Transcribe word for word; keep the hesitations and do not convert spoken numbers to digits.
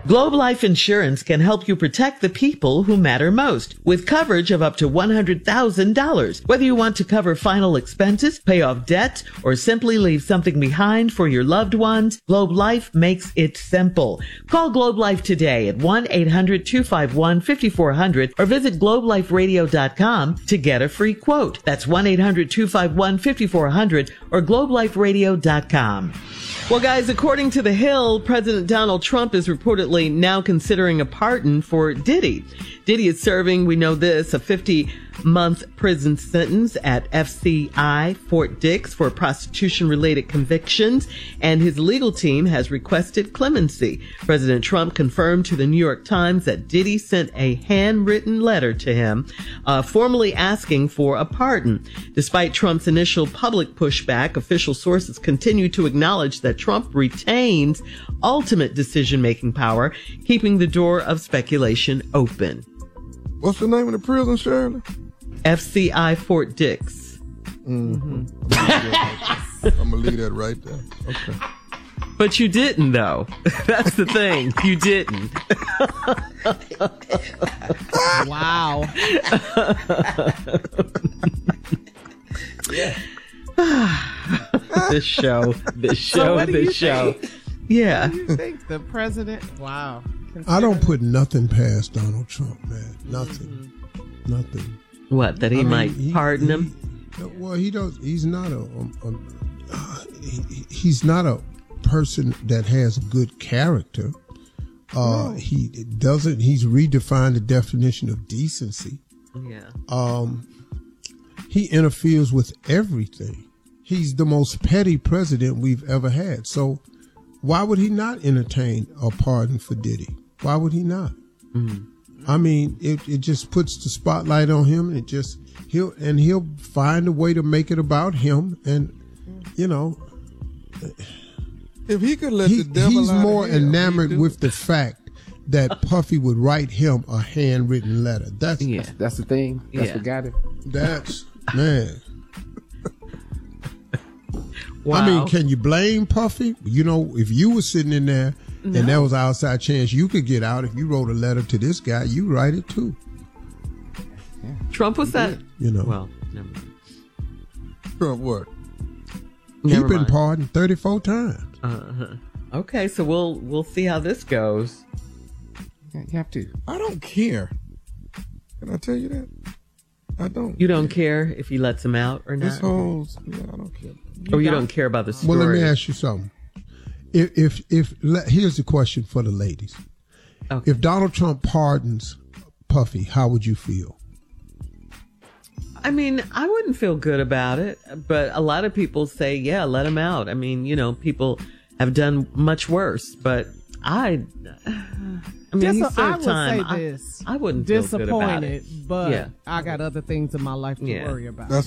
Globe Life Insurance can help you protect the people who matter most with coverage of up to one hundred thousand dollars. Whether you want to cover final expenses, pay off debt, or simply leave something behind for your loved ones, Globe Life makes it simple. Call Globe Life today at one eight hundred two five one five four zero zero or visit globe life radio dot com to get a free quote. That's one eight hundred two five one five four zero zero or globe life radio dot com. Well, guys, according to The Hill, President Donald Trump is reportedly now considering a pardon for Diddy. Diddy is serving, we know this, a fifty-month prison sentence at F C I Fort Dix for prostitution-related convictions, and his legal team has requested clemency. President Trump confirmed to the New York Times that Diddy sent a handwritten letter to him, uh, formally asking for a pardon. Despite Trump's initial public pushback, official sources continue to acknowledge that Trump retains ultimate decision-making power, keeping the door of speculation open. What's the name of the prison, Shirley? F C I Fort Dix. Mm-hmm. I'm going to leave that right there. Okay. But you didn't, though. That's the thing. You didn't. Wow. Yeah. This show. This show. So what do this you show. think? Yeah. What do you think? The president? Wow. I don't put nothing past Donald Trump, man. Nothing. Mm-hmm. Nothing. What, that he I mean, might he, pardon he, him? Well, he does. He's not a. Um, um, uh, he, he's not a person that has good character. Uh, no. He doesn't. He's redefined the definition of decency. Yeah. Um, he interferes with everything. He's the most petty president we've ever had. So, why would he not entertain a pardon for Diddy? Why would he not? Mm-hmm. I mean, it, it just puts the spotlight on him, and it just he'll and he'll find a way to make it about him, and you know, if he could let he, the devil he's out more of hell, enamored with the fact that Puffy would write him a handwritten letter. That's yeah. That's the thing. That's Yeah. what got him. That's man. Wow. I mean, can you blame Puffy? You know, if you were sitting in there no. and there was an outside chance you could get out, if you wrote a letter to this guy, you write it too. Yeah. Trump was that? You know. Well, never mind. Trump what? He's been mind. pardoned thirty-four times. Uh-huh. Okay, so we'll we'll see how this goes. Yeah, you have to. I don't care. Can I tell you that? I don't. You don't care if he lets him out or not? This whole, yeah, I don't care. You or you don't, don't care about the story? Well, let me ask you something. If if if here's the question for the ladies. Okay. If Donald Trump pardons Puffy, how would you feel? I mean, I wouldn't feel good about it, but a lot of people say, yeah, let him out. I mean, you know, people have done much worse, but I, I mean, Dis- he I served would time. say this. I, I wouldn't feel good about it. Disappointed, but yeah. I got other things in my life to yeah. worry about. That's